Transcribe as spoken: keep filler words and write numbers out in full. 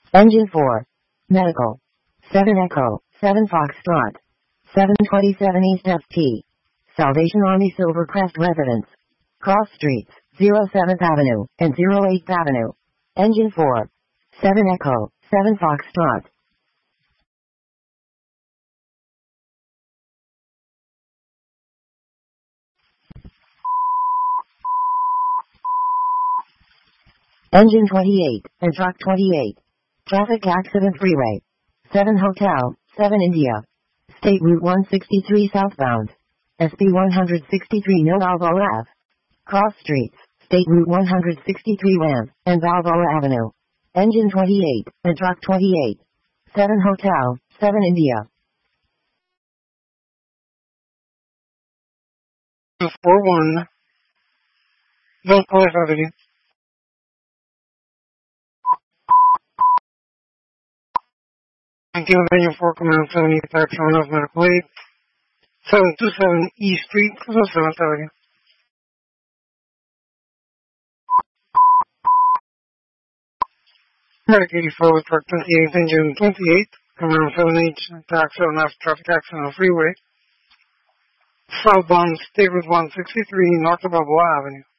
Engine four. Medical. seven Echo, seven Foxtrot. seven twenty-seven East F T. Salvation Army Silvercrest Residence. Cross Streets, oh seventh Avenue, and oh eighth Avenue. Engine four. seven Echo, seven Foxtrot. Engine twenty-eight, and Truck twenty-eight. Traffic Accident Freeway. seven Hotel, seven India. State Route one sixty-three southbound. S P one sixty-three No Balboa Ave. Cross Streets, State Route one sixty-three W A M, and Balboa Avenue. Engine twenty-eight, and Truck twenty-eight. seven Hotel, seven India. four one. Don't Police Avenue. nineteen Venue four Command seventy-five Town of Medical Aid. seven twenty-seven East Street, seventh Avenue. Medic eighty-four with Truck twenty-eight, Engine twenty-eight, Command seven H, Taxi on F Traffic Accident on Freeway. Southbound State Route one sixty-three, north of Balboa Avenue.